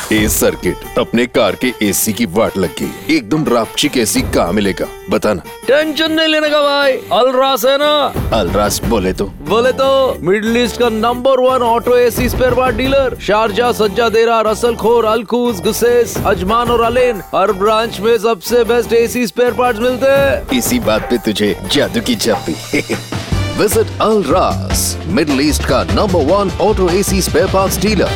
ए circuit, अपने car के AC की वाट लग गई। एकदम रापचिक एसी कहाँ मिलेगा बताना। टेंशन नहीं लेने का भाई, अलरास है ना। अलरास बोले तो मिडिल ईस्ट का number 1 auto AC spare part dealer. Sharjah, सज्जादेरा, Russell खोर, अलखूज, गुसेस, अजमान और अलेन, हर ब्रांच में सबसे बेस्ट एसी स्पेयर पार्ट्स मिलते हैं। इसी बात पे तुझे जादू की चाबी। विजिट अलरास, मिडिल ईस्ट का number 1 auto AC spare parts dealer.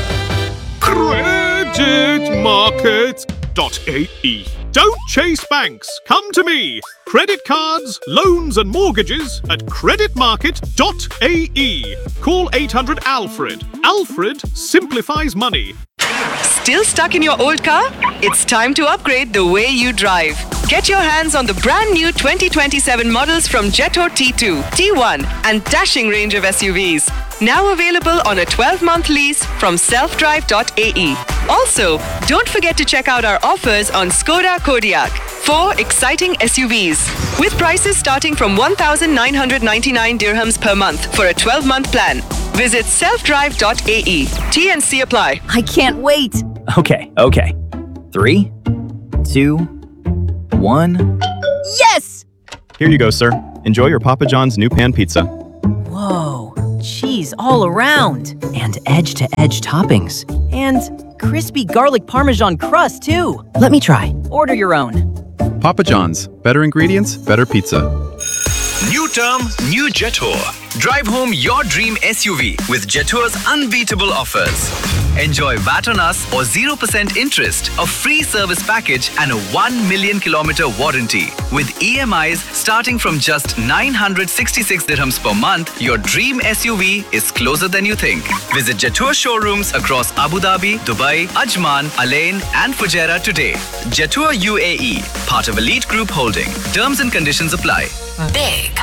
Creditmarket.ae. Don't chase banks. Come to me. Credit cards, loans and mortgages at creditmarket.ae. Call 800 Alfred. Alfred simplifies money. Still stuck in your old car? It's time to upgrade the way you drive. Get your hands on the brand new 2027 models from Jetto T2, T1 and dashing range of SUVs. Now available on a 12-month lease from selfdrive.ae. Also, don't forget to check out our offers on Skoda Kodiaq. 4 exciting SUVs with prices starting from 1,999 dirhams per month for a 12-month plan. Visit selfdrive.ae. T&C apply. I can't wait. Okay. 3, 2, 1. Yes! Here you go, sir. Enjoy your Papa John's new pan pizza. Whoa, cheese all around. And edge-to-edge toppings. And crispy garlic parmesan crust, too. Let me try. Order your own. Papa John's. Better ingredients, better pizza. New term, new Jetour. Drive home your dream SUV with Jetour's unbeatable offers. Enjoy VAT on us or 0% interest, a free service package and a 1 million kilometer warranty. With EMIs starting from just 966 dirhams per month, your dream SUV is closer than you think. Visit Jetour showrooms across Abu Dhabi, Dubai, Ajman, Alain and Fujairah today. Jetour UAE, part of Elite Group Holding. Terms and conditions apply. Big